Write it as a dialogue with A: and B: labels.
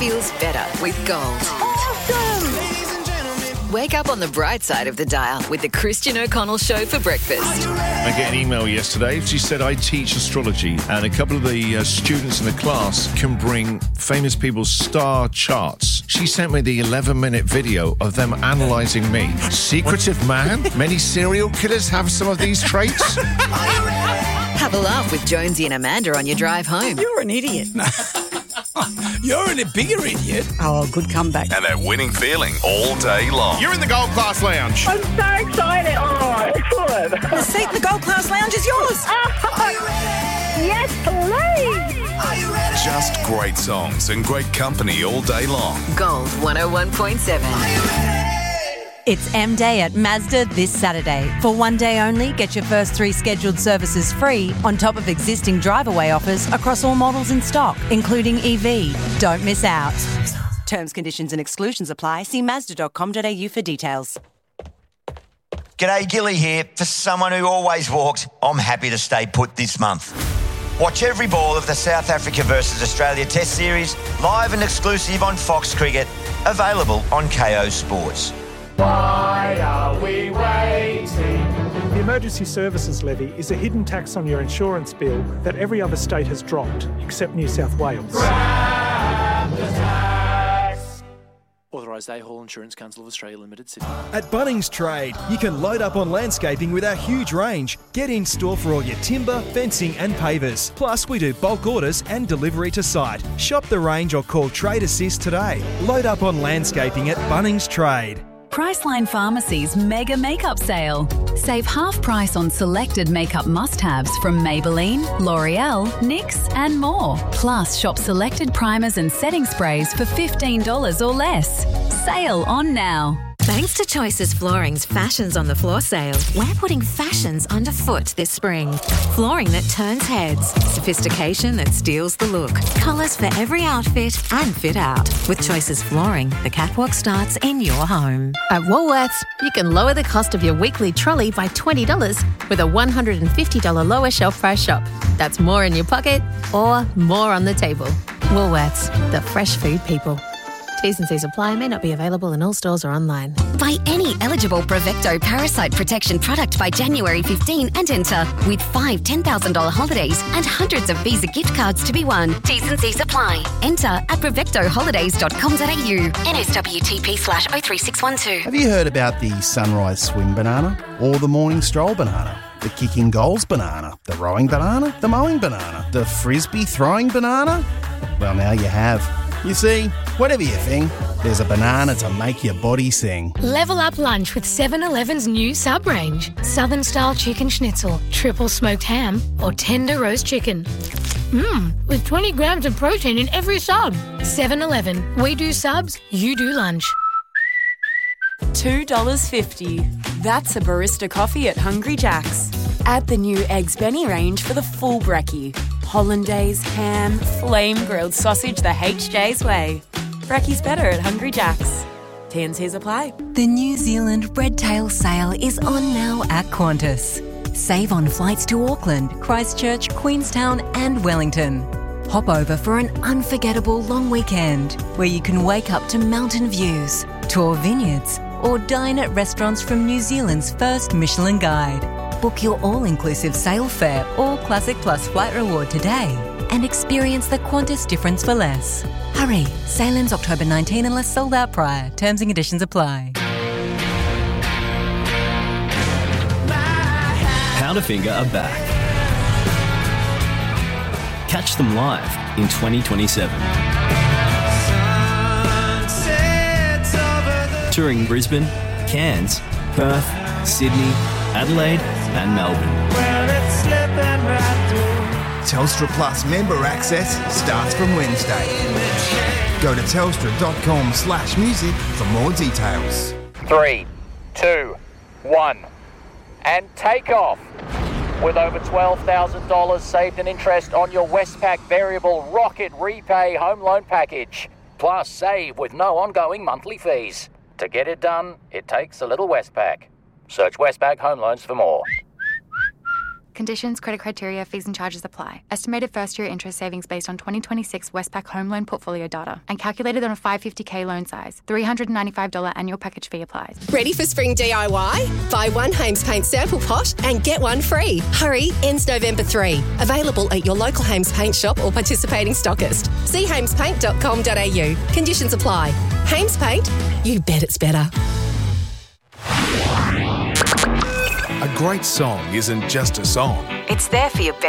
A: feels better with Gold.
B: Awesome!
A: Wake up on the bright side of the dial with the Christian O'Connell Show for breakfast.
C: I get an email yesterday. She said, I teach astrology, and a couple of the students in the class can bring famous people's star charts. She sent me the 11-minute video of them analysing me. Secretive man? Many serial killers have some of these traits?
A: Have a laugh with Jonesy and Amanda on your drive home.
B: You're an idiot.
D: You're a bigger idiot.
B: Oh, good comeback.
E: And that winning feeling all day long.
C: You're in the Gold Class Lounge.
F: I'm so excited. Oh, excellent.
B: The seat in the Gold Class Lounge is yours.
F: Yes, please.
E: Just great songs and great company all day long.
A: Gold 101.7.
G: It's M-Day at Mazda this Saturday. For one day only, get your first 3 scheduled services free on top of existing drive-away offers across all models in stock, including EV. Don't miss out. Terms, conditions and exclusions apply. See Mazda.com.au for details.
H: G'day, Gilly here. For someone who always walked, I'm happy to stay put this month. Watch every ball of the South Africa versus Australia Test Series, live and exclusive on Fox Cricket, available on KO Sports.
I: Why are we waiting? The Emergency Services Levy is a hidden tax on your insurance bill that every other state has dropped, except New South Wales.
J: Grab the tax. Authorised A-Hall Insurance Council of Australia Limited, Sydney.
K: At Bunnings Trade, you can load up on landscaping with our huge range. Get in store for all your timber, fencing and pavers. Plus, we do bulk orders and delivery to site. Shop the range or call Trade Assist today. Load up on landscaping at Bunnings Trade.
L: Priceline Pharmacy's Mega Makeup Sale. Save half price on selected makeup must-haves from Maybelline, L'Oreal, NYX and more. Plus, shop selected primers and setting sprays for $15 or less. Sale on now.
M: Thanks to Choices Flooring's Fashions on the Floor sale, we're putting fashions underfoot this spring. Flooring that turns heads, sophistication that steals the look, colours for every outfit and fit out. With Choices Flooring, the catwalk starts in your home.
N: At Woolworths, you can lower the cost of your weekly trolley by $20 with a $150 lower shelf price shop. That's more in your pocket or more on the table. Woolworths, the fresh food people. T's and C's apply, may not be available in all stores or online.
O: Buy any eligible Provecto parasite protection product by January 15 and enter with 5 $10,000 holidays and hundreds of Visa gift cards to be won. T's and C's apply. Enter at provectoholidays.com.au. NSWTP/03612.
P: Have you heard about the sunrise swim banana or the morning stroll banana? The kicking goals banana, the rowing banana, the mowing banana, the frisbee throwing banana? Well, now you have. You see, whatever you think, there's a banana to make your body sing.
Q: Level up lunch with 7-Eleven's new sub-range. Southern-style chicken schnitzel, triple smoked ham, or tender roast chicken. With 20 grams of protein in every sub. 7-Eleven. We do subs, you do lunch.
R: $2.50. That's a barista coffee at Hungry Jack's. Add the new Eggs Benny range for the full brekkie. Hollandaise, ham, flame-grilled sausage the HJ's way. Brekkie's better at Hungry Jack's. T&Cs apply.
G: The New Zealand Red Tail Sale is on now at Qantas. Save on flights to Auckland, Christchurch, Queenstown and Wellington. Hop over for an unforgettable long weekend where you can wake up to mountain views, tour vineyards or dine at restaurants from New Zealand's first Michelin Guide. Book your all-inclusive sail fare or Classic Plus flight reward today and experience the Qantas difference for less. Hurry, sail ends October 19 unless sold out prior. Terms and conditions apply.
S: Powderfinger are back. Catch them live in 2027. Touring Brisbane, Cairns, Perth, Sydney, Adelaide and Melbourne.
T: Telstra Plus member access starts from Wednesday. Go to telstra.com/music for more details.
U: 3, 2, 1, and take off. With over $12,000 saved in interest on your Westpac Variable Rocket Repay Home Loan Package. Plus save with no ongoing monthly fees. To get it done, it takes a little Westpac. Search Westpac Home Loans for more.
D: Conditions, credit criteria, fees and charges apply. Estimated first-year interest savings based on 2026 Westpac home loan portfolio data and calculated on a $550K loan size. $395 annual package fee applies.
V: Ready for spring DIY? Buy one Hames Paint sample pot and get one free. Hurry, ends November 3. Available at your local Hames Paint shop or participating stockist. See hamespaint.com.au. Conditions apply. Hames Paint, you bet it's better.
E: A great song isn't just a song.
W: It's there for your best